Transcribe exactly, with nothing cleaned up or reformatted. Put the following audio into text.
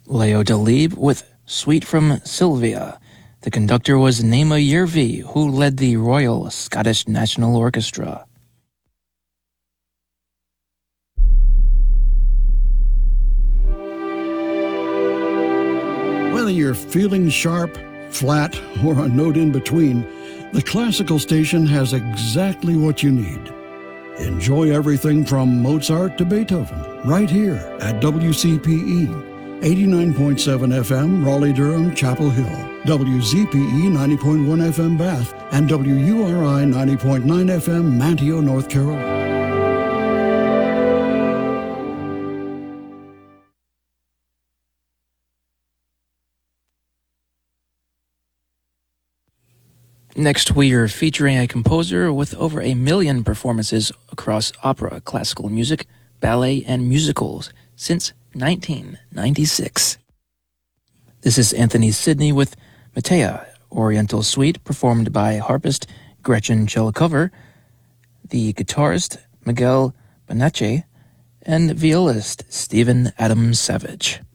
Leo Delibes with Suite from Sylvia. The conductor was Naima Yervi, who led the Royal Scottish National Orchestra. Whether you're feeling sharp, flat, or a note in between, the classical station has exactly what you need. Enjoy everything from Mozart to Beethoven right here at W C P E. eighty-nine point seven F M, Raleigh-Durham, Chapel Hill, W Z P E ninety point one F M, Bath, and W U R I ninety point nine F M, Manteo, North Carolina. Next, we are featuring a composer with over a million performances across opera, classical music, ballet, and musicals since nineteen ninety-six. This is Anthony Sidney with Medea, Oriental Suite, performed by harpist Gretchen Chelikover, the guitarist Miguel Benache, and violist Stephen Adams Savage.